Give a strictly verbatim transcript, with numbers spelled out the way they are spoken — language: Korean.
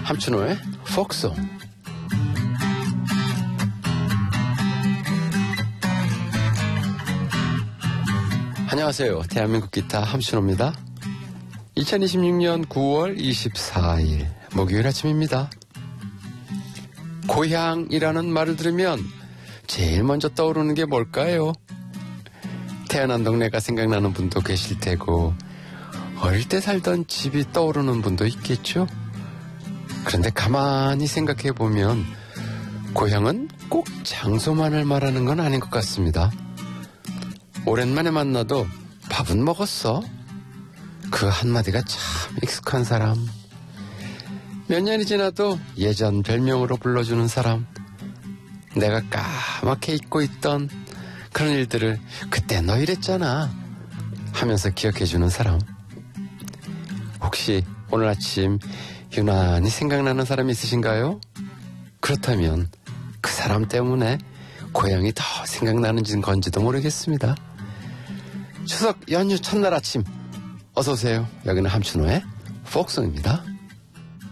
함춘호의 포크송. 안녕하세요. 대한민국 기타 함춘호입니다. 이천이십육 년 구월 이십사일 목요일 아침입니다. 고향이라는 말을 들으면 제일 먼저 떠오르는 게 뭘까요? 태어난 동네가 생각나는 분도 계실 테고 어릴 때 살던 집이 떠오르는 분도 있겠죠? 그런데 가만히 생각해 보면 고향은 꼭 장소만을 말하는 건 아닌 것 같습니다. 오랜만에 만나도 밥은 먹었어? 그 한마디가 참 익숙한 사람. 몇 년이 지나도 예전 별명으로 불러주는 사람. 내가 까맣게 잊고 있던 그런 일들을 그때 너 이랬잖아 하면서 기억해주는 사람. 혹시 오늘 아침 유난히 생각나는 사람이 있으신가요? 그렇다면 그 사람 때문에 고향이 더 생각나는 건지도 모르겠습니다. 추석 연휴 첫날 아침 어서오세요. 여기는 함춘호의 포크송입니다.